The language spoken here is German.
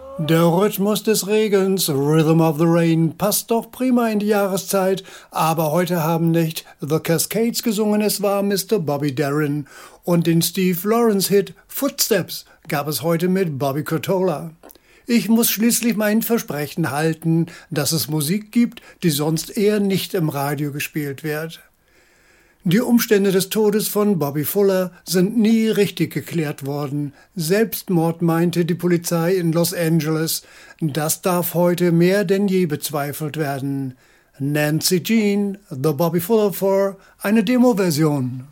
Der Rhythmus des Regens, Rhythm of the Rain, passt doch prima in die Jahreszeit, aber heute haben nicht The Cascades gesungen, es war Mr. Bobby Darin. Und den Steve Lawrence-Hit Footsteps gab es heute mit Bobby Curtola. Ich muss schließlich mein Versprechen halten, dass es Musik gibt, die sonst eher nicht im Radio gespielt wird. Die Umstände des Todes von Bobby Fuller sind nie richtig geklärt worden. Selbstmord meinte die Polizei in Los Angeles. Das darf heute mehr denn je bezweifelt werden. Nancy Jean, The Bobby Fuller 4, eine Demo-Version.